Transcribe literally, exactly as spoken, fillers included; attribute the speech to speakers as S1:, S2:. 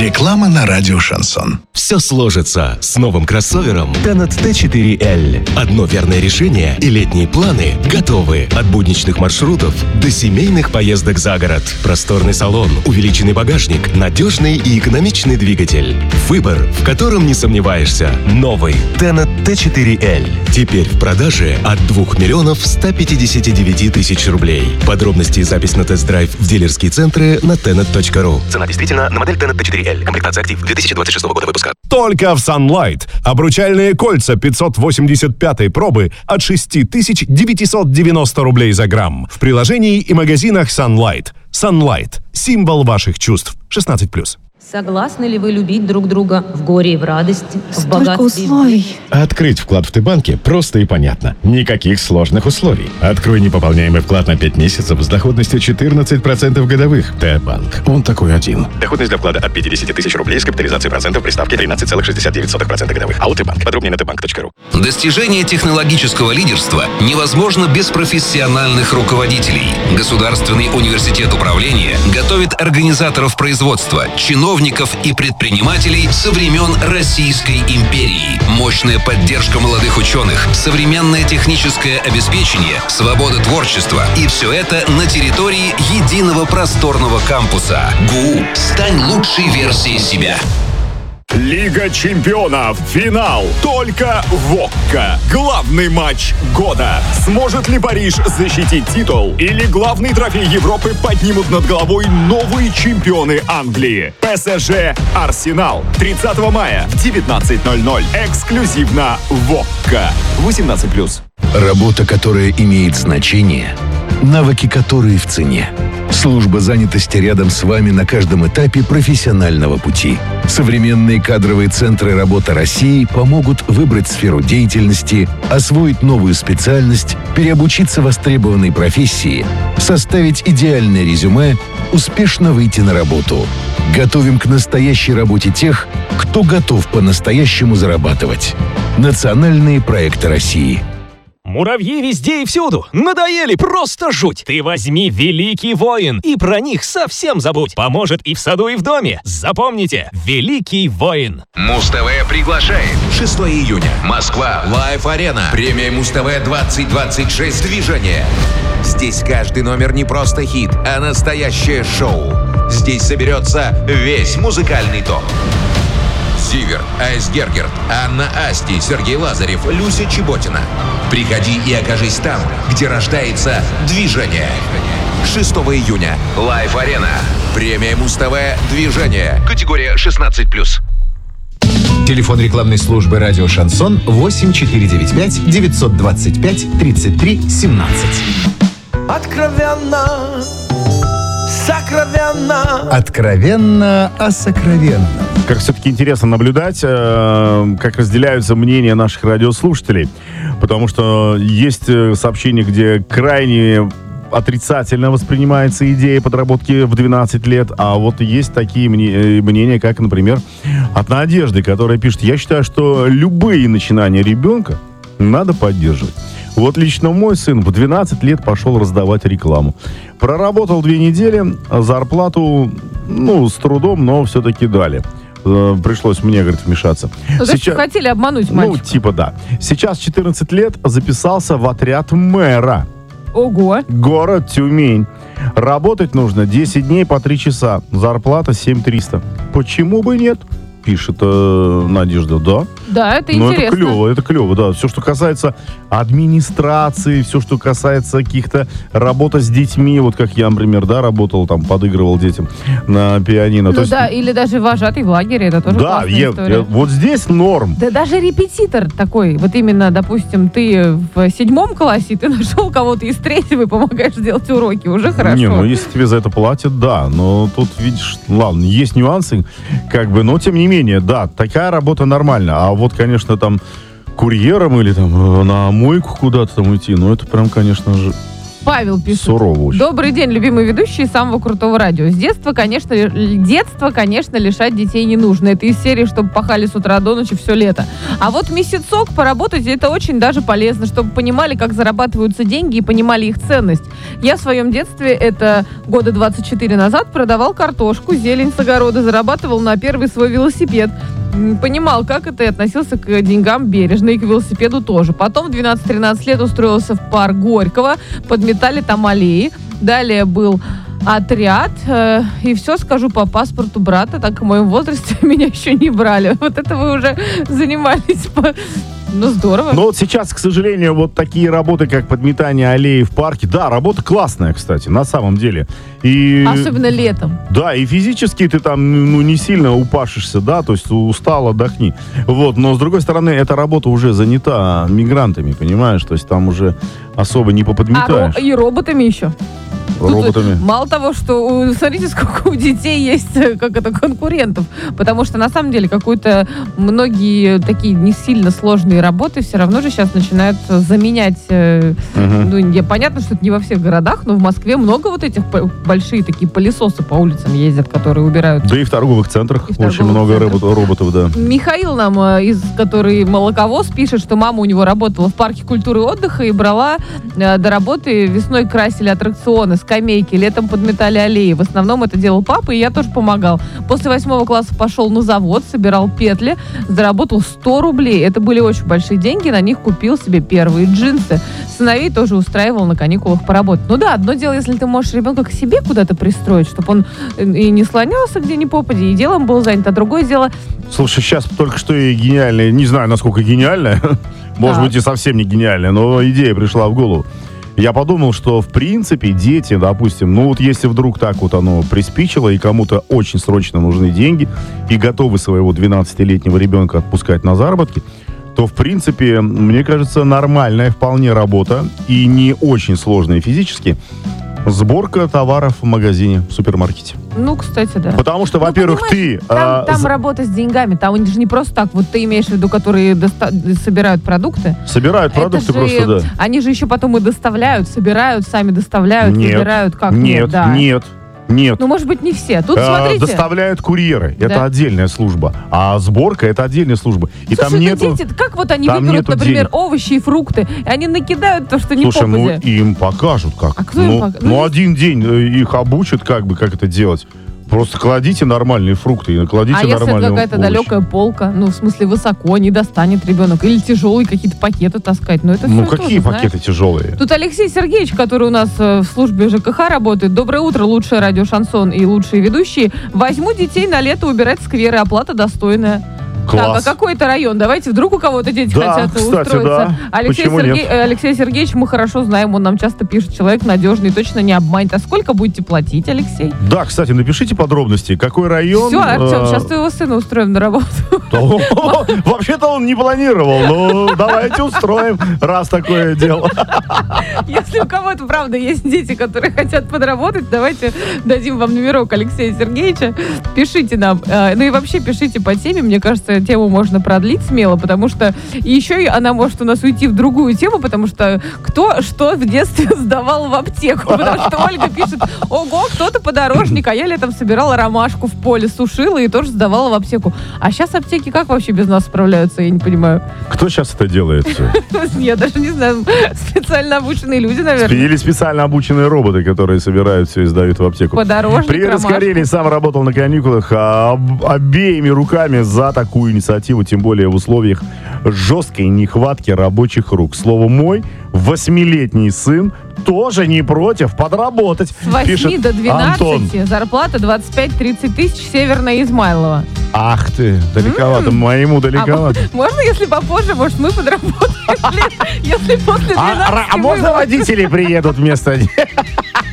S1: Реклама на радио «Шансон».
S2: Все сложится с новым кроссовером Tenet ти четыре эл. Одно верное решение, и летние планы готовы. От будничных маршрутов до семейных поездок за город. Просторный салон, увеличенный багажник, надежный и экономичный двигатель. Выбор, в котором не сомневаешься. Новый Tenet ти четыре эл. Теперь в продаже от двух миллионов ста пятидесяти девяти тысяч рублей. Подробности и запись на тест-драйв в дилерские центры на tenet точка ру. Цена действительно на модель Tenet ти четыре эл. Комплектация «Актив» две тысячи двадцать шестого года выпуска.
S3: Только в Sunlight. Обручальные кольца пятьсот восемьдесят пятой пробы от шесть тысяч девятьсот девяносто рублей за грамм. В приложении и магазинах Sunlight. Sunlight. Символ ваших чувств. шестнадцать плюс.
S4: Согласны ли вы любить друг друга в горе и в радости, в
S5: Столько
S4: богатстве?
S5: условий.
S6: Открыть вклад в Т-банке просто и понятно. Никаких сложных условий. Открой непополняемый вклад на пять месяцев с доходностью четырнадцать процентов годовых. Т-банк. Он такой один.
S2: Доходность для вклада от пятидесяти тысяч рублей с капитализацией процентов при ставке тринадцать целых шестьдесят девять сотых процента годовых. АО «Т-банк». Подробнее на тэ банк точка ру.
S7: Достижение технологического лидерства невозможно без профессиональных руководителей. Государственный университет управления готовит организаторов производства, чиновников и предпринимателей со времен Российской империи. Мощная поддержка молодых ученых, современное техническое обеспечение, свобода творчества. И все это на территории единого просторного кампуса. ГУ. Стань лучшей версией себя.
S3: Лига чемпионов. Финал. Только в ОККО. Главный матч года. Сможет ли Париж защитить титул? Или главный трофей Европы поднимут над головой новые чемпионы Англии? ПСЖ Арсенал. тридцатого мая в девятнадцать ноль ноль. Эксклюзивно в ОККО. восемнадцать плюс.
S1: Работа, которая имеет значение. Навыки, которые в цене. Служба занятости рядом с вами на каждом этапе профессионального пути. Современные кадровые центры работы России помогут выбрать сферу деятельности, освоить новую специальность, переобучиться востребованной профессии, составить идеальное резюме, успешно выйти на работу. Готовим к настоящей работе тех, кто готов по-настоящему зарабатывать. Национальные проекты России.
S8: Муравьи везде и всюду. Надоели, просто жуть. Ты возьми «Великий воин» и про них совсем забудь. Поможет и в саду, и в доме. Запомните, «Великий воин».
S7: Муз-ТВ приглашает. шестого июня. Москва. Лайф-арена. Премия Муз-ТВ двадцать двадцать шесть. Движение. Здесь каждый номер не просто хит, а настоящее шоу. Здесь соберется весь музыкальный топ. Зиверт, Айсгергерт, Анна Асти, Сергей Лазарев, Люся Чеботина. Приходи и окажись там, где рождается движение. шестого июня. Лайф-арена. Премия Муз-ТВ «Движение». Категория шестнадцать плюс.
S9: Телефон рекламной службы «Радио Шансон» восемь четыре девять пять девятьсот двадцать пять тридцать три семнадцать.
S10: Откровенно, сокровенно.
S9: Откровенно о сокровенном.
S11: Как все-таки интересно наблюдать, э, как разделяются мнения наших радиослушателей. Потому что есть сообщения, где крайне отрицательно воспринимается идея подработки в двенадцать лет. А вот есть такие мнения, как, например, от Надежды, которая пишет: я считаю, что любые начинания ребенка надо поддерживать. Вот лично мой сын в двенадцать лет пошел раздавать рекламу. Проработал две недели, зарплату, ну, с трудом, но все-таки дали. Пришлось мне, говорит, вмешаться.
S5: Ну, сейчас хотели обмануть мальчика.
S11: Ну, типа да. Сейчас четырнадцать лет, записался в отряд мэра.
S5: Ого.
S11: Город Тюмень. Работать нужно десять дней по три часа. Зарплата семь тысяч триста. Почему бы нет? Пишет э, Надежда, да?
S5: Да, это
S11: ну,
S5: интересно.
S11: Это клево, это клево, да. Все, что касается администрации, все, что касается каких-то работы с детьми, вот как я, например, да, работал, там, подыгрывал детям на пианино.
S5: Ну
S11: То есть,
S5: да, или даже вожатый в лагере, это тоже
S11: да,
S5: классная
S11: я,
S5: история.
S11: я, вот здесь норм.
S5: Да даже репетитор такой, вот именно, допустим, ты в седьмом классе, ты нашел кого-то из третьего и помогаешь делать уроки, уже хорошо.
S11: Не, ну если тебе за это платят, да, но тут, видишь, ладно, есть нюансы, как бы, но тем не менее, да, такая работа нормальна, а вот, конечно, там курьером или там на мойку куда-то там уйти, ну это прям, конечно же,
S5: Павел пишет.
S11: Сурово очень.
S5: Добрый день, любимые ведущие самого крутого радио. С детства, конечно, ли- детство, конечно, лишать детей не нужно. Это из серии, чтобы пахали с утра до ночи все лето. А вот месяцок поработать, это очень даже полезно, чтобы понимали, как зарабатываются деньги и понимали их ценность. Я в своем детстве, это года двадцать четыре назад, продавал картошку, зелень с огорода, зарабатывал на первый свой велосипед. М, Понимал, как это, и относился к деньгам бережно, и к велосипеду тоже. Потом в двенадцать-тринадцать лет устроился в парк Горького, подметали там аллеи. Далее был отряд, э, и все скажу по паспорту брата, так в моем возрасте меня еще не брали. Вот это вы уже занимались по... Ну, здорово.
S11: Но вот сейчас, к сожалению, вот такие работы, как подметание аллеи в парке, да, работа классная, кстати, на самом деле. И...
S5: Особенно летом.
S11: Да, и физически ты там, ну, не сильно упашешься, да, то есть устал, отдохни. Вот, но с другой стороны, эта работа уже занята мигрантами, понимаешь, то есть там уже особо не
S5: А
S11: поподметаешь.
S5: ро- и роботами еще.
S11: Роботами.
S5: Тут мало того, что у- смотрите, сколько у детей есть, э, как это, конкурентов. Потому что на самом деле какой-то многие такие не сильно сложные работы все равно же сейчас начинают заменять. э,
S11: Мгм.
S5: Ну, не, понятно, что это не во всех городах, но в Москве много вот этих по- большие такие пылесосы по улицам ездят, которые убирают.
S11: Да и в торговых центрах
S5: И в
S11: очень
S5: торговых
S11: много
S5: центрах.
S11: робот- роботов, да.
S5: Михаил нам, э, из который молоковоз, пишет, что мама у него работала в парке культуры и отдыха и брала э, до работы. Весной красили аттракционы, скамейки, летом подметали аллеи. В основном это делал папа, и я тоже помогал. После восьмого класса пошел на завод, собирал петли, заработал сто рублей. Это были очень большие деньги, на них купил себе первые джинсы. Сыновей тоже устраивал на каникулах поработать. Ну да, одно дело, если ты можешь ребенка к себе куда-то пристроить, чтобы он э, и не слонялся где ни попади, и делом был занят. А другое дело,
S11: Слушай, сейчас только что и гениальная, не знаю, насколько гениальная, может
S5: Так.
S11: быть, и совсем не гениальная, но идея пришла в голову. Я подумал, что, в принципе, дети, допустим, ну вот если вдруг так вот оно приспичило, и кому-то очень срочно нужны деньги, и готовы своего двенадцатилетнего ребенка отпускать на заработки, то, в принципе, мне кажется, нормальная вполне работа, и не очень сложная физически, сборка товаров в магазине, в супермаркете.
S5: ну, кстати, да.
S11: Потому что,
S5: Ну,
S11: во-первых,
S5: понимаешь,
S11: ты...
S5: Там,
S11: а,
S5: там
S11: за-
S5: работа с деньгами, там они же не просто так. Вот ты имеешь в виду, которые доста- собирают продукты.
S11: собирают продукты
S5: Это же-
S11: просто, да.
S5: Они же еще потом и доставляют, собирают, сами доставляют,
S11: Нет,
S5: выбирают, как
S11: Нет,
S5: да.
S11: нет, нет.
S5: Ну, может быть, не все. Тут,
S11: А,
S5: смотрите.
S11: доставляют курьеры.
S5: Да.
S11: Это отдельная служба. А сборка это отдельная служба. И
S5: Слушай,
S11: там
S5: ну,
S11: нету...
S5: дети, как вот они
S11: там
S5: выберут,
S11: нету
S5: например,
S11: денег.
S5: овощи и фрукты, и они накидают то, что не
S11: Слушай, ну
S5: попадя.
S11: им покажут как.
S5: А кто им
S11: ну,
S5: пок-
S11: ну,
S5: ну, не-
S11: один день э, их обучат, как бы, как это делать. Просто кладите нормальные фрукты и накладите
S5: А если это
S11: нормальные
S5: какая-то
S11: овощи.
S5: далекая полка, ну, в смысле, высоко, не достанет ребенок, или тяжелые какие-то пакеты таскать, ну, это
S11: Ну,
S5: все
S11: какие
S5: тоже,
S11: пакеты тяжелые?
S5: Тут Алексей Сергеевич, который у нас э, в службе ЖКХ работает. Доброе утро, лучшее радио «Шансон» и лучшие ведущие. Возьму детей на лето убирать скверы, оплата достойная.
S11: Класс.
S5: Так, а какой это район? Давайте, вдруг у кого-то дети
S11: Да,
S5: хотят
S11: кстати,
S5: устроиться.
S11: да.
S5: Алексей,
S11: Почему
S5: Сергей-
S11: нет?
S5: э, Алексей Сергеевич, мы хорошо знаем, он нам часто пишет, человек надежный, точно не обманет. А сколько будете платить, Алексей?
S11: Да, кстати, напишите подробности. Какой район?
S5: Все, Артем,
S11: э,
S5: сейчас твоего сына устроим на работу.
S11: то- Вообще-то он не планировал, но давайте устроим, раз такое дело.
S5: Если у кого-то, правда, есть дети, которые хотят подработать, давайте дадим вам номерок Алексея Сергеевича. Пишите нам. Э, Ну и вообще пишите по теме. Мне кажется, тему можно продлить смело, потому что и еще и она может у нас уйти в другую тему, потому что кто что в детстве сдавал в аптеку. Потому что Ольга пишет: ого, кто-то подорожник, а я летом собирала ромашку в поле, сушила и тоже сдавала в аптеку. А сейчас аптеки как вообще без нас справляются, я не понимаю.
S11: Кто сейчас это делает?
S5: Я даже не знаю, специально обученные люди, наверное.
S11: Или специально обученные роботы, которые собирают все и сдают в аптеку.
S5: Подорожник,
S11: Привет из
S5: ромашку.
S11: Карелии. Сам работал на каникулах, а об- обеими руками за такую инициативу, тем более в условиях жесткой нехватки рабочих рук. Слово «мой» восьмилетний сын тоже не против подработать.
S5: С восьми
S11: пишет
S5: до двенадцати
S11: Антон.
S5: зарплата двадцать пять тридцать тысяч, Северная Измайлова.
S11: Ах ты, далековато, моему далековато.
S5: А можно, если попозже, может, мы подработаем? Если после
S11: А,
S5: двенадцати
S11: а можно
S5: вы-
S11: родители приедут вместо них?